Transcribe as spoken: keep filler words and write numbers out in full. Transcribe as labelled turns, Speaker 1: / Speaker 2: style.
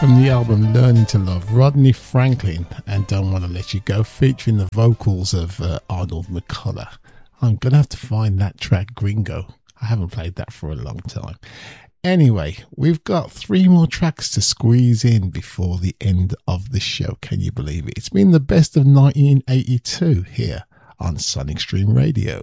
Speaker 1: From the album Learning to Love, Rodney Franklin and Don't Wanna Let You Go, featuring the vocals of uh, Arnold McCullough. I'm going to have to find that track, Gringo. I haven't played that for a long time. Anyway, we've got three more tracks to squeeze in before the end of the show. Can you believe it? It's been the best of nineteen eighty-two here on Sonic Stream Radio.